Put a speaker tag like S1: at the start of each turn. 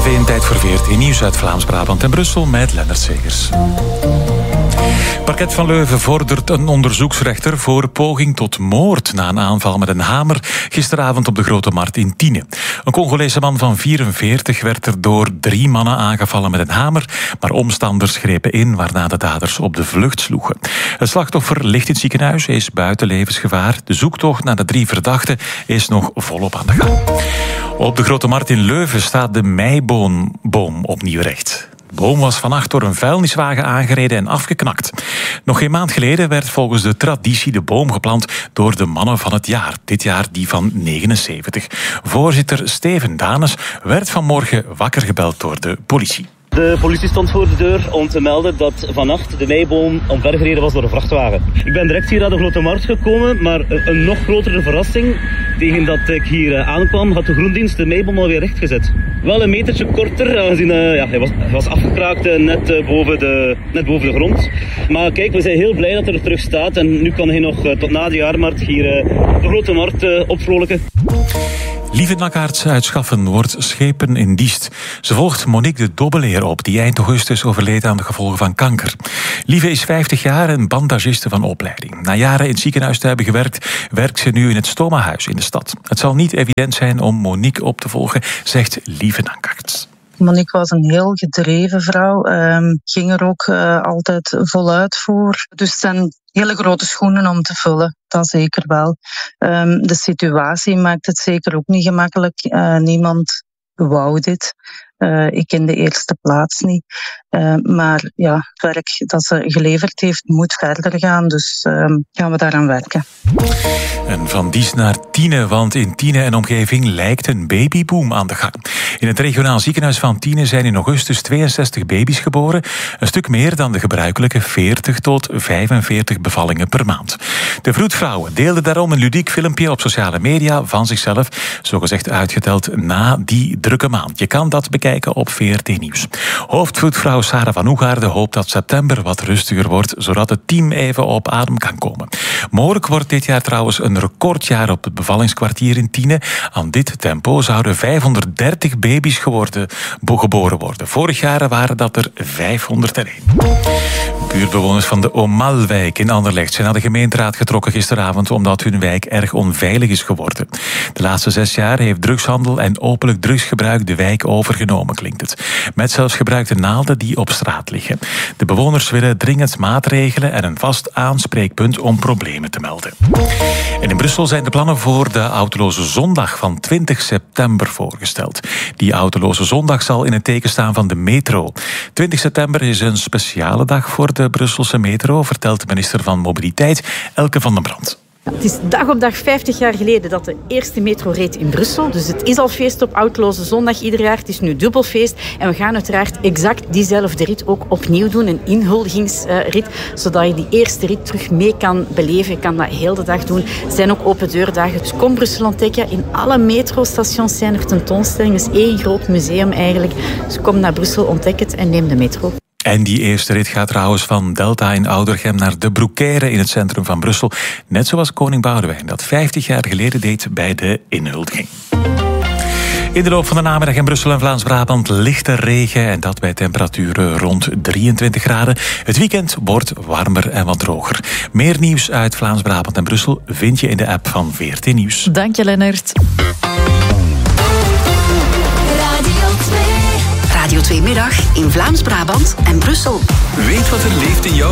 S1: 2, tijd voor 14 nieuws uit Vlaams-Brabant en Brussel met Lennart Segers. Parket van Leuven vordert een onderzoeksrechter voor poging tot moord na een aanval met een hamer gisteravond op de Grote Markt in Tiene. Een Congolese man van 44 werd er door 3 mannen aangevallen met een hamer, maar omstanders grepen in waarna de daders op de vlucht sloegen. Het slachtoffer ligt in het ziekenhuis, is buiten levensgevaar. De zoektocht naar de 3 verdachten is nog volop aan de gang. Op de Grote Markt in Leuven staat de meiboom opnieuw recht. De boom was vannacht door een vuilniswagen aangereden en afgeknakt. Nog geen maand geleden werd volgens de traditie de boom geplant door de mannen van het jaar. Dit jaar die van 79. Voorzitter Steven Danes werd vanmorgen wakker gebeld door de politie.
S2: De politie stond voor de deur om te melden dat vannacht de meiboom omvergereden was door een vrachtwagen. Ik ben direct hier naar de Grote Markt gekomen, maar een nog grotere verrassing. Tegen dat ik hier aankwam, had de groendienst de meiboom alweer rechtgezet. Wel een metertje korter, aangezien hij was afgekraakt net boven de grond. Maar kijk, we zijn heel blij dat hij er terug staat. En nu kan hij nog tot na de jaarmarkt hier de Grote Markt opvrolijken.
S1: Lieve Nakkaerts uit Schaffen wordt schepen in Diest. Ze volgt Monique de Dobbeleer op, die eind augustus overleed aan de gevolgen van kanker. Lieve is 50 jaar en bandagiste van opleiding. Na jaren in het ziekenhuis te hebben gewerkt, werkt ze nu in het stomahuis in de stad. Het zal niet evident zijn om Monique op te volgen, zegt Lieve Nakkaerts.
S3: Monique was een heel gedreven vrouw, ging er ook altijd voluit voor. Dus het zijn hele grote schoenen om te vullen, dat zeker wel. De situatie maakt het zeker ook niet gemakkelijk. Niemand wou dit. Ik in de eerste plaats niet. Maar ja, het werk dat ze geleverd heeft moet verder gaan. Dus gaan we daaraan werken.
S1: En van Diest naar Tiene, want in Tiene en omgeving lijkt een babyboom aan de gang. In het regionaal ziekenhuis van Tiene zijn in augustus 62 baby's geboren. Een stuk meer dan de gebruikelijke 40 tot 45 bevallingen per maand. De vroedvrouwen deelden daarom een ludiek filmpje op sociale media van zichzelf, zogezegd uitgeteld na die drukke maand. Je kan dat bekijken op VRT Nieuws. Hoofdvroedvrouw Sarah van Oegaarde hoopt dat september wat rustiger wordt, zodat het team even op adem kan komen. Mogelijk wordt dit jaar trouwens een recordjaar op het bevallingskwartier in Tiene. Aan dit tempo zouden 530 baby's geboren worden. Vorig jaar waren dat er 501. Buurtbewoners van de Omalwijk in Anderlecht zijn naar de gemeenteraad getrokken gisteravond omdat hun wijk erg onveilig is geworden. De laatste 6 jaar heeft drugshandel en openlijk drugsgebruik de wijk overgenomen, klinkt het. Met zelfs gebruikte naalden die op straat liggen. De bewoners willen dringend maatregelen en een vast aanspreekpunt om problemen te melden. En in Brussel zijn de plannen voor de Autoloze Zondag van 20 september voorgesteld. Die Autoloze Zondag zal in het teken staan van de metro. 20 september is een speciale dag voor de Brusselse metro, vertelt de minister van Mobiliteit Elke van den Brand.
S4: Het is dag op dag 50 jaar geleden dat de eerste metro reed in Brussel. Dus het is al feest op Autoloze Zondag ieder jaar. Het is nu dubbel feest. En we gaan uiteraard exact diezelfde rit ook opnieuw doen. Een inhuldigingsrit. Zodat je die eerste rit terug mee kan beleven. Je kan dat heel de dag doen. Er zijn ook open deurdagen. Dus kom Brussel ontdekken. In alle metrostations zijn er tentoonstellingen. Het is 1 groot museum eigenlijk. Dus kom naar Brussel, ontdek het en neem de metro.
S1: En die eerste rit gaat trouwens van Delta in Oudergem naar de Broekère in het centrum van Brussel. Net zoals koning Boudewijn dat 50 jaar geleden deed bij de inhuldiging. In de loop van de namiddag in Brussel en Vlaams-Brabant lichte regen en dat bij temperaturen rond 23 graden. Het weekend wordt warmer en wat droger. Meer nieuws uit Vlaams-Brabant en Brussel vind je in de app van VRT Nieuws.
S5: Dank je, Lennart.
S6: Radio 2 Middag in Vlaams-Brabant en Brussel.
S7: Weet wat er leeft in jou.